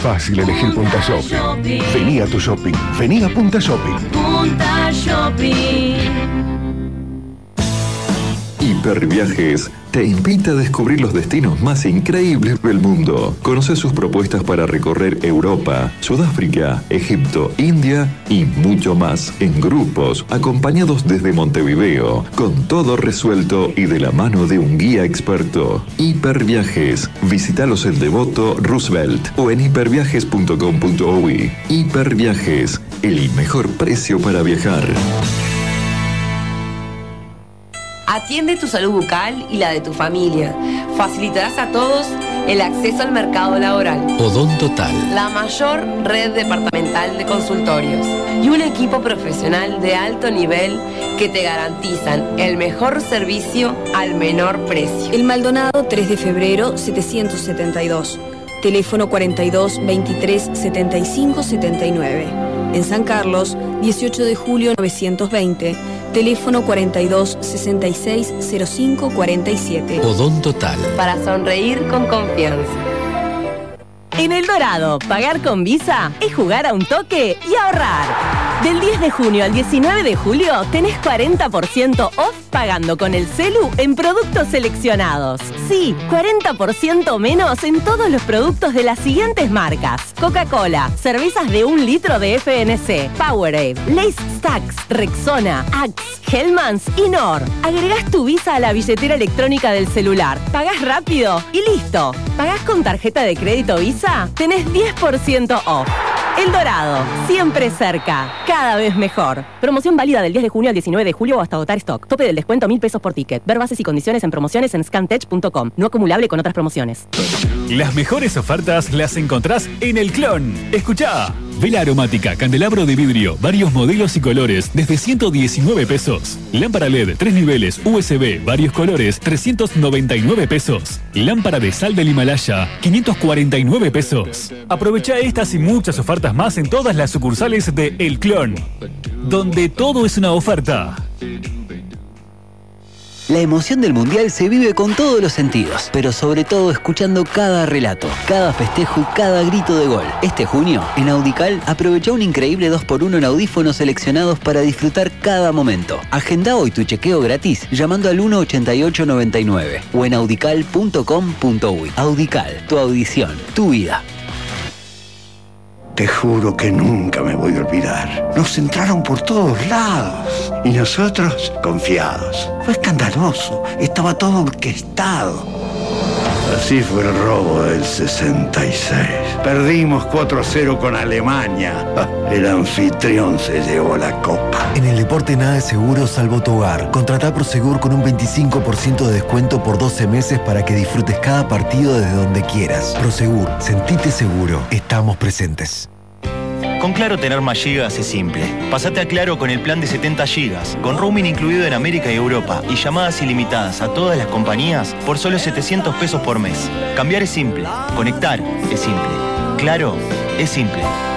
fácil elegir Punta Shopping. Vení a tu shopping. Vení a Punta Shopping. Punta Shopping. Hiperviajes te invita a descubrir los destinos más increíbles del mundo. Conoce sus propuestas para recorrer Europa, Sudáfrica, Egipto, India y mucho más en grupos, acompañados desde Montevideo, con todo resuelto y de la mano de un guía experto. Hiperviajes. Visítalos en Devoto, Roosevelt o en hiperviajes.com.uy. Hiperviajes, el mejor precio para viajar. Atiende tu salud bucal y la de tu familia. Facilitarás a todos el acceso al mercado laboral. Odontotal. La mayor red departamental de consultorios y un equipo profesional de alto nivel que te garantizan el mejor servicio al menor precio. El Maldonado 3 de febrero 772. Teléfono 42 23 75 79. En San Carlos 18 de julio 920. Teléfono 42 66 05 47. Odontotal. Para sonreír con confianza. En El Dorado, pagar con Visa es jugar a un toque y ahorrar. Del 10 de junio al 19 de julio tenés 40% off pagando con el celu en productos seleccionados. Sí, 40% menos en todos los productos de las siguientes marcas: Coca-Cola, cervezas de 1 litro de FNC, Powerade, Lay's Stacks, Rexona, Axe, Hellmann's y Nor. Agregás tu Visa a la billetera electrónica del celular, pagás rápido y listo. ¿Pagás con tarjeta de crédito Visa? Tenés 10% off. El Dorado, siempre cerca, cada vez mejor. Promoción válida del 10 de junio al 19 de julio o hasta agotar stock. Tope del descuento 1.000 pesos por ticket. Ver bases y condiciones en promociones en scantech.com. No acumulable con otras promociones. Las mejores ofertas las encontrás en El Clon. Escuchá. Vela aromática, candelabro de vidrio, varios modelos y colores, desde 119 pesos. Lámpara LED, 3 niveles, USB, varios colores, 399 pesos. Lámpara de sal del Himalaya, 549 pesos. Aprovecha estas y muchas ofertas más en todas las sucursales de El Clon, donde todo es una oferta. La emoción del Mundial se vive con todos los sentidos, pero sobre todo escuchando cada relato, cada festejo y cada grito de gol. Este junio, en Audical, aprovecha un increíble 2x1 en audífonos seleccionados para disfrutar cada momento. Agenda hoy tu chequeo gratis llamando al 18899 o en audical.com.uy. Audical, tu audición, tu vida. Te juro que nunca me voy a olvidar. Nos entraron por todos lados y nosotros confiados. Fue escandaloso, estaba todo orquestado. Así fue el robo del 66. Perdimos 4-0 con Alemania. El anfitrión se llevó la copa. En el deporte nada es seguro salvo tu hogar. Contratá Prosegur con un 25% de descuento por 12 meses para que disfrutes cada partido desde donde quieras. Prosegur, sentite seguro. Estamos presentes. Con Claro tener más gigas es simple. Pasate a Claro con el plan de 70 gigas, con roaming incluido en América y Europa y llamadas ilimitadas a todas las compañías por solo 700 pesos por mes. Cambiar es simple. Conectar es simple. Claro es simple.